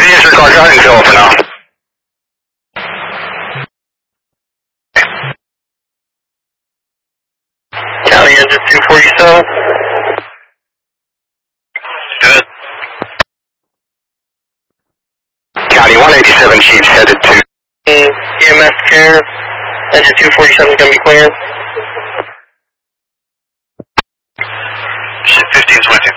answer car, go ahead and fill it for now. County engine 247. Good. County 187 Chiefs headed to EMS care. Engine 247 is going to be cleared. 15's with you.